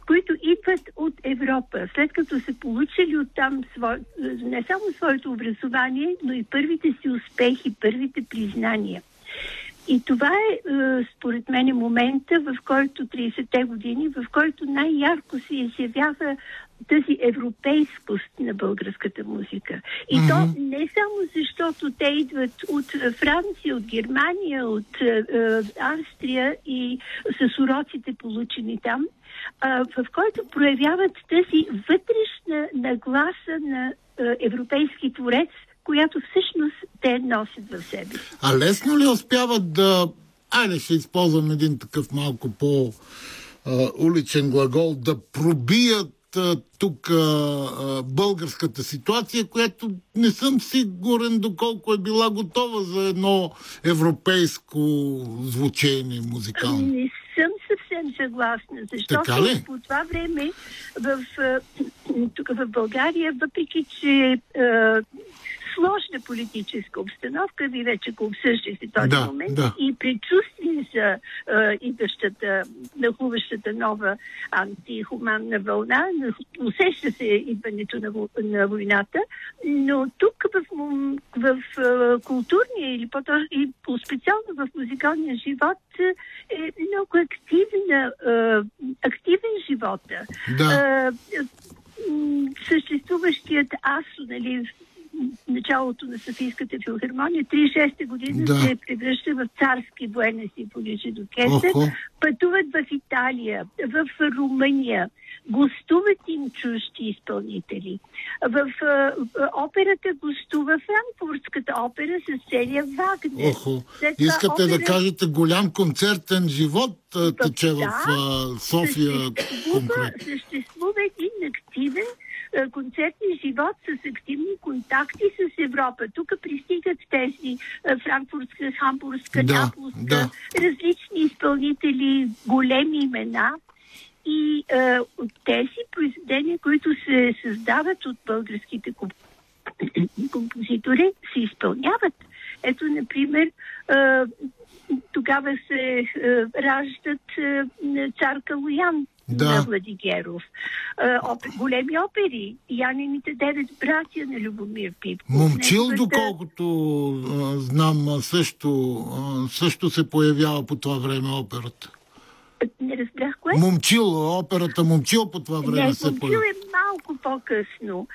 които идват от Европа, след като са получили оттам не само своето образование, но и първите си успехи, първите признания. И това е, според мен, момента, в който 30-те години, в който най-ярко се изявява тази европейскост на българската музика. И то не само защото те идват от Франция, от Германия, от Австрия и с уроците получени там, в който проявяват тази вътрешна нагласа на европейски творец, която всъщност те носят в себе си. А лесно ли успяват да... Айде ще използвам един такъв малко по-уличен глагол, да пробият тук българската ситуация, която не съм сигурен доколко е била готова за едно европейско звучение музикално. Не съм съвсем съгласна, защото по това време тук в България, въпреки че сложна политическа обстановка, ви вече го обсъждахте този момент, и предчувствие за идващата, нахлуващата нова антихуманна вълна, усеща се идването на войната, но тук в културния или по-специално в музикалния живот е много активен живота. Съществуващият АСО, нали, началото на Софийската филхармония, 36-та година се превръща в царски военен симфоничен оркестър. Пътуват в Италия, в Румъния, гостуват им чужди изпълнители. В операта гостува Франкфуртската опера с целия Вагнер. Искате да кажете голям концертен живот тече в София конкретно? Съществува един активен концертен живот с активни контакти с Европа. Тук пристигат тези франкфуртска, хамбургска, наполска, различни изпълнители, големи имена. И от тези произведения, които се създават от българските композитори, се изпълняват. Ето, например, тогава се раждат цар Калоян на Владигеров. Големи опери. Янините 9 братя на Любомир Пипков. Момчил, доколкото знам, също се появява по това време операта. Не разбрах кое? Момчил, операта Момчил по това време се появява. Момчил е малко по-късно.